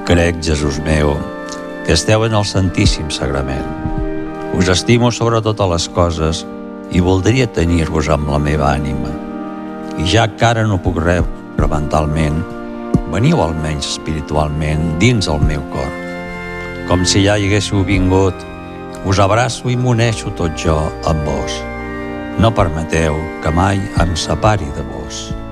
Crec, Jesús meu, que esteu en el Santíssim Sagrament. Us estimo sobre totes les coses i voldria tenir-vos amb la meva ànima. I ja que ara no puc rebre mentalment, veniu almenys espiritualment dins el meu cor. Com si ja hi haguéssiu vingut, us abraço i m'uneixo tot jo amb vos. No permeteu que mai em separi de vos.